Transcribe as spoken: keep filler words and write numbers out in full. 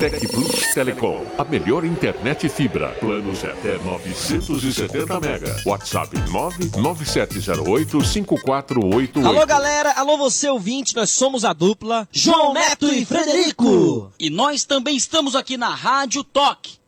Tec Plus Telecom, a melhor internet fibra. Planos até novecentos e setenta mega. WhatsApp nove nove sete zero oito cinco quatro oito oito. Alô, galera. Alô, você ouvinte. Nós somos a dupla João Neto e Frederico. E nós também estamos aqui na Rádio Toque.